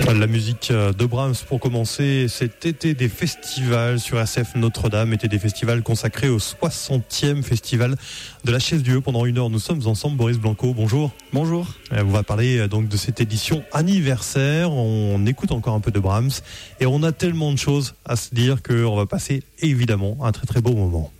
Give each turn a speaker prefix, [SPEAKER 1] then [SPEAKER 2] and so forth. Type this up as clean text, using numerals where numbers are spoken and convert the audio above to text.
[SPEAKER 1] La musique de Brahms pour commencer cet été des festivals sur RCF Notre-Dame, été des festivals consacrés au 60e festival de la Chaise Dieu. Pendant 1 heure, nous sommes ensemble. Boris Blanco, bonjour.
[SPEAKER 2] Bonjour.
[SPEAKER 1] On va parler donc de cette édition anniversaire. On écoute encore un peu de Brahms et on a tellement de choses à se dire qu'on va passer évidemment un très très beau moment.